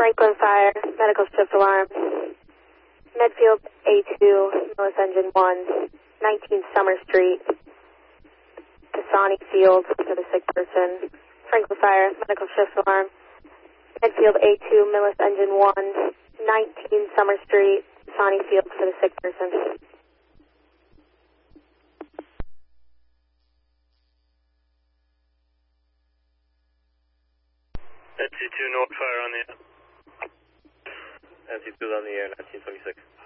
Franklin Fire, medical shift alarm. Medfield A2, Millis Engine 1, 19 Summer Street. Cassani Field for the sick person. Franklin Fire, medical shift alarm. Medfield A2, Millis Engine 1, 19 Summer Street. Cassani Field for the sick person. NC2 North Fire on the air. NC2 on the air, 1926.